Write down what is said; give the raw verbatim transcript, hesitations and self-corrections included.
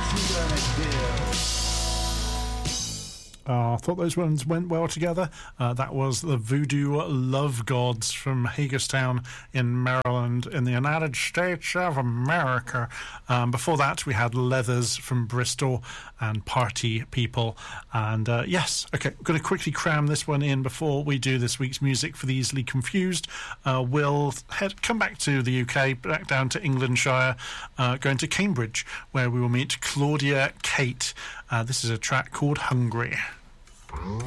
Uh, I thought those ones went well together. Uh, that was the Voodoo Love Gods from Hagerstown in Maryland in the United States of America. Um, before that, we had Leathers from Bristol and Party People. And uh, yes, okay, I'm going to quickly cram this one in before we do this week's music for the easily confused. Uh, we'll head come back to the U K, back down to Englandshire, uh, going to Cambridge, where we will meet Claudia Kate. Uh, this is a track called Hungry.